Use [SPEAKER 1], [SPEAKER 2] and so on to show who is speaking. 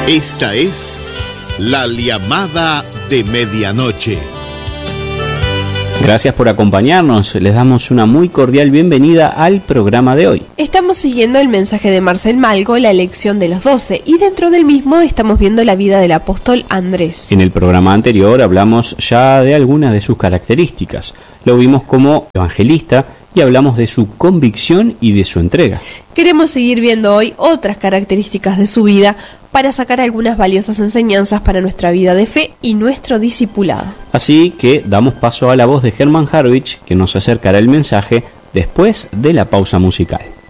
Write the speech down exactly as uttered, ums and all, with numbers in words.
[SPEAKER 1] Esta es la llamada de medianoche.
[SPEAKER 2] Gracias por acompañarnos, les damos una muy cordial bienvenida al programa de hoy.
[SPEAKER 3] Estamos siguiendo el mensaje de Marcel Malgo, la elección de los doce, y dentro del mismo estamos viendo la vida del apóstol Andrés.
[SPEAKER 2] En el programa anterior hablamos ya de algunas de sus características. Lo vimos como evangelista y hablamos de su convicción y de su entrega.
[SPEAKER 3] Queremos seguir viendo hoy otras características de su vida para sacar algunas valiosas enseñanzas para nuestra vida de fe y nuestro discipulado.
[SPEAKER 2] Así que damos paso a la voz de Germán Harwich, que nos acercará el mensaje después de la pausa musical.